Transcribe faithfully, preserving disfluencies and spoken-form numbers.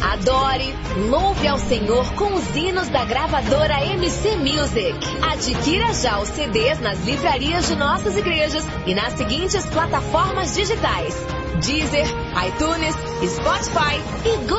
Adore, louve ao Senhor com os hinos da gravadora M C Music. Adquira já os C Ds nas livrarias de nossas igrejas e nas seguintes plataformas digitais: Deezer, iTunes, Spotify e Google